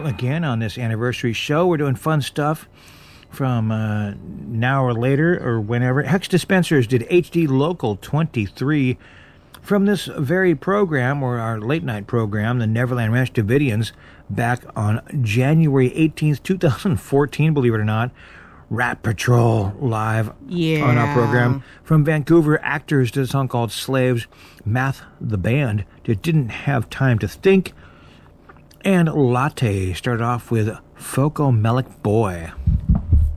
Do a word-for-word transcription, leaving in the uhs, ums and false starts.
again on this anniversary show. We're doing fun stuff from uh, now or later or whenever. Hex Dispensers did H D Local twenty-three from this very program, or our late night program, the Neverland Ranch Davidians, back on January eighteenth, twenty fourteen, believe it or not. Rat Patrol live yeah. on our program. From Vancouver, Actors did a song called Slaves. Math, the band, that didn't have time to think. And Latte started off with Foco Melic Boy.